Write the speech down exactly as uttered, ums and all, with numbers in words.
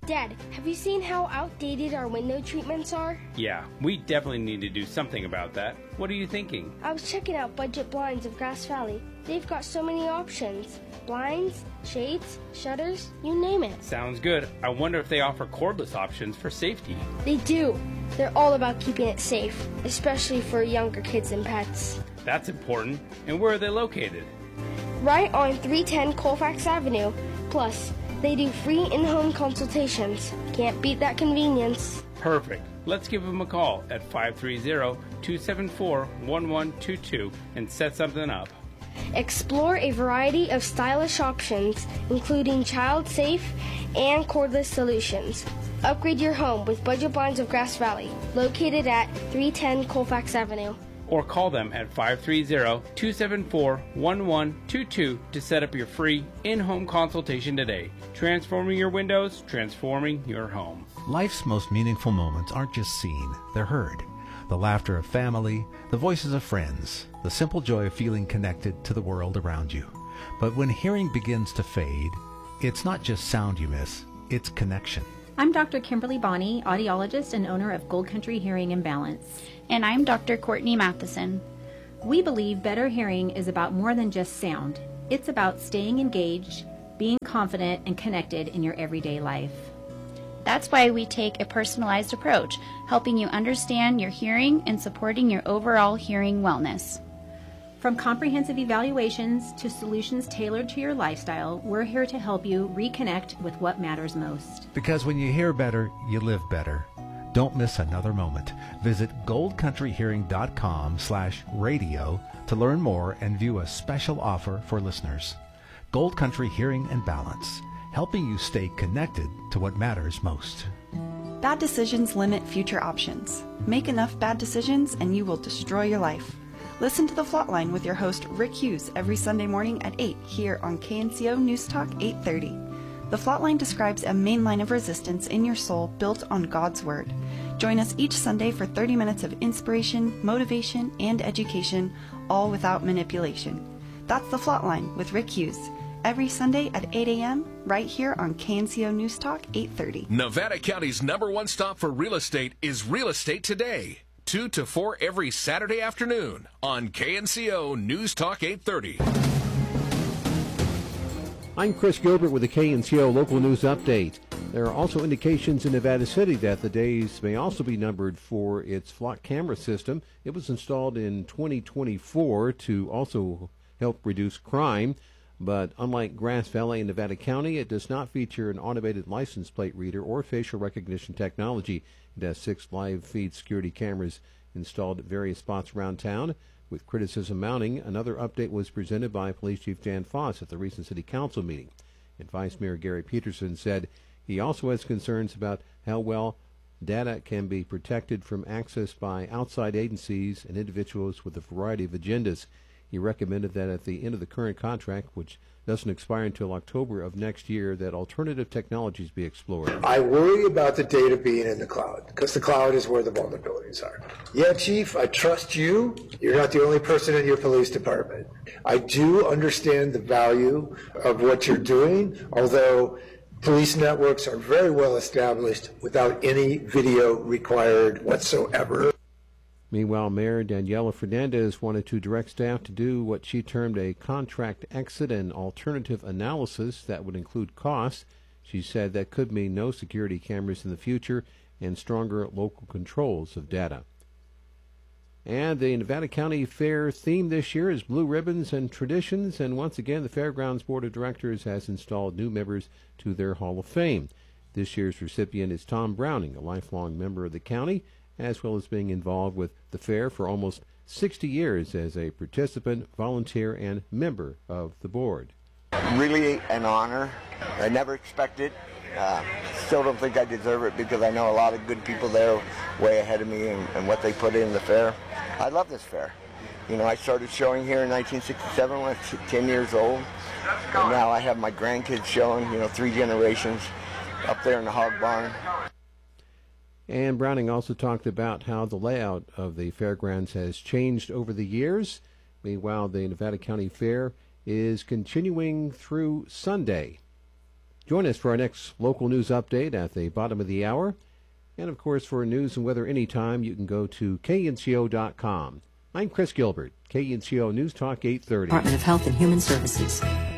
Dad, have you seen how outdated our window treatments are? Yeah, we definitely need to do something about that. What are you thinking? I was checking out Budget Blinds of Grass Valley. They've got so many options. Blinds, shades, shutters, you name it. Sounds good. I wonder if they offer cordless options for safety. They do. They're all about keeping it safe, especially for younger kids and pets. That's important. And where are they located? Right on three ten Colfax Avenue. Plus, they do free in-home consultations. Can't beat that convenience. Perfect. Let's give them a call at five three zero, two seven four, one one two two and set something up. Explore a variety of stylish options, including child-safe and cordless solutions. Upgrade your home with Budget Blinds of Grass Valley, located at three ten Colfax Avenue. Or call them at five three zero, two seven four, one one two two to set up your free in-home consultation today. Transforming your windows, transforming your home. Life's most meaningful moments aren't just seen, they're heard. The laughter of family, the voices of friends, the simple joy of feeling connected to the world around you. But when hearing begins to fade, it's not just sound you miss, it's connection. I'm Doctor Kimberly Bonney, audiologist and owner of Gold Country Hearing and Balance. And I'm Doctor Courtney Matheson. We believe better hearing is about more than just sound. It's about staying engaged, being confident, and connected in your everyday life. That's why we take a personalized approach, helping you understand your hearing and supporting your overall hearing wellness. From comprehensive evaluations to solutions tailored to your lifestyle, we're here to help you reconnect with what matters most. Because when you hear better, you live better. Don't miss another moment. Visit goldcountryhearing.com slash radio to learn more and view a special offer for listeners. Gold Country Hearing and Balance, helping you stay connected to what matters most. Bad decisions limit future options. Make enough bad decisions and you will destroy your life. Listen to The Flatline with your host Rick Hughes every Sunday morning at eight here on K N C O News Talk eight thirty. The Flatline describes a main line of resistance in your soul built on God's Word. Join us each Sunday for thirty minutes of inspiration, motivation, and education, all without manipulation. That's The Flatline with Rick Hughes, every Sunday at eight a.m. right here on K N C O News Talk eight thirty. Nevada County's number one stop for real estate is Real Estate Today. two to four every Saturday afternoon on K N C O News Talk eight thirty. I'm Chris Gilbert with the K N C O Local News Update. There are also indications in Nevada City that the days may also be numbered for its flock camera system. It was installed in twenty twenty-four to also help reduce crime. But unlike Grass Valley and Nevada County, it does not feature an automated license plate reader or facial recognition technology. It has six live feed security cameras installed at various spots around town. With criticism mounting, another update was presented by Police Chief Dan Foss at the recent City Council meeting. And Vice Mayor Gary Peterson said he also has concerns about how well data can be protected from access by outside agencies and individuals with a variety of agendas. He recommended that at the end of the current contract, which doesn't expire until October of next year, that alternative technologies be explored. I worry about the data being in the cloud, because the cloud is where the vulnerabilities are. Yeah, Chief, I trust you. You're not the only person in your police department. I do understand the value of what you're doing, although police networks are very well established without any video required whatsoever. Meanwhile, Mayor Daniela Fernandez wanted to direct staff to do what she termed a contract exit and alternative analysis that would include costs. She said that could mean no security cameras in the future and stronger local controls of data. And the Nevada County Fair theme this year is Blue Ribbons and Traditions, and once again the Fairgrounds Board of Directors has installed new members to their Hall of Fame. This year's recipient is Tom Browning, a lifelong member of the county, as well as being involved with the fair for almost sixty years as a participant, volunteer, and member of the board. Really an honor. I never expected. Uh, still don't think I deserve it because I know a lot of good people there way ahead of me and, and what they put in the fair. I love this fair. You know, I started showing here in nineteen sixty-seven when I was ten years old. And now I have my grandkids showing, you know, three generations up there in the hog barn. And Browning also talked about how the layout of the fairgrounds has changed over the years. Meanwhile, the Nevada County Fair is continuing through Sunday. Join us for our next local news update at the bottom of the hour. And, of course, for news and weather anytime, you can go to K N C O dot com. I'm Chris Gilbert, K N C O News Talk eight thirty. Department of Health and Human Services.